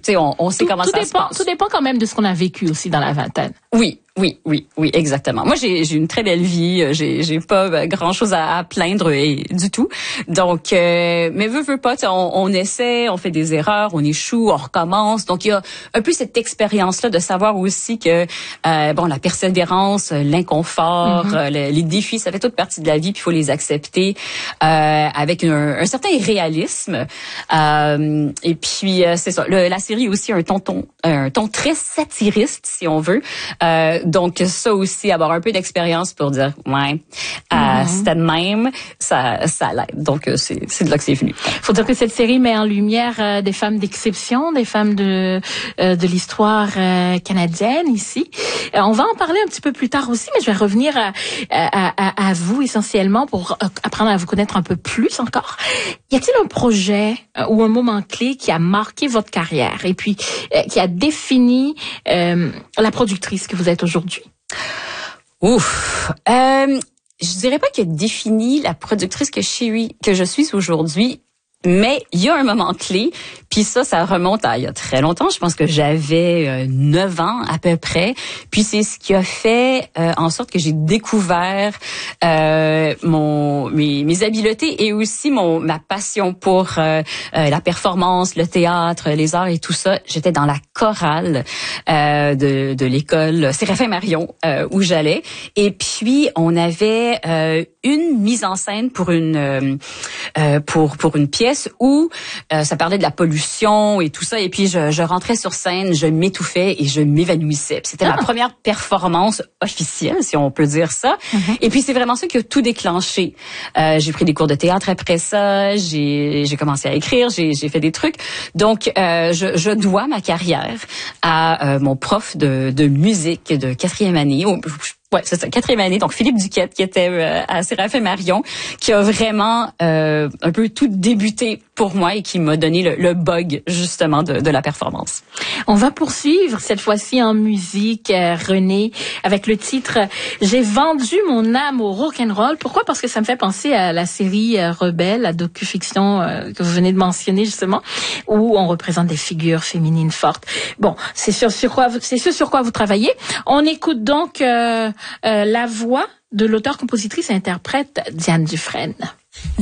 sais, on sait comment ça se passe. Tout dépend quand même de ce qu'on a vécu aussi dans la vingtaine. Oui, exactement. Moi, j'ai une très belle vie. J'ai pas grand chose à plaindre du tout. Donc, mais veut pas, on essaie, on fait des erreurs, on échoue, on recommence. Donc, il y a un peu cette expérience-là de savoir aussi que, la persévérance, l'inconfort, les défis, ça fait toute partie de la vie, puis il faut les accepter avec un certain réalisme. Et puis, c'est ça. La série aussi a un ton très satiriste, si on veut. Donc ça aussi, avoir un peu d'expérience pour dire c'était de même, ça l'aide. Donc c'est de là que c'est venu. Faut dire que cette série met en lumière des femmes d'exception, des femmes de l'histoire canadienne ici. On va en parler un petit peu plus tard aussi, mais je vais revenir à vous essentiellement pour apprendre à vous connaître un peu plus encore. Y a-t-il un projet ou un moment clé qui a marqué votre carrière et puis qui a défini la productrice que vous êtes aujourd'hui? Je dirais pas qu'il a défini la productrice que je suis aujourd'hui, mais il y a un moment clé, puis ça remonte à il y a très longtemps. Je pense que j'avais 9 ans à peu près. Puis c'est ce qui a fait en sorte que j'ai découvert mes habiletés et aussi ma passion pour la performance, le théâtre, les arts et tout ça. J'étais dans la chorale de l'école Séraphin Marion où j'allais. Et puis on avait une mise en scène pour une pièce où ça parlait de la pollution et tout ça. Et puis, je rentrais sur scène, je m'étouffais et je m'évanouissais. C'était ma première performance officielle, si on peut dire ça. Et puis, c'est vraiment ça qui a tout déclenché. J'ai pris des cours de théâtre après ça. J'ai commencé à écrire. J'ai fait des trucs. Donc, je dois ma carrière à mon prof de musique de 4e année. Ouais, c'est ça, 4e année. Donc, Philippe Duquette, qui était à Séraphin Marion, qui a vraiment un peu tout débuté pour moi et qui m'a donné le bug, justement, de la performance. On va poursuivre, cette fois-ci en musique, René, avec le titre « J'ai vendu mon âme au rock'n'roll ». Pourquoi? Parce que ça me fait penser à la série Rebelle, la docu-fiction que vous venez de mentionner, justement, où on représente des figures féminines fortes. Bon, c'est ce sur quoi vous travaillez. On écoute donc la voix de l'auteur, compositrice et interprète Diane Dufresne.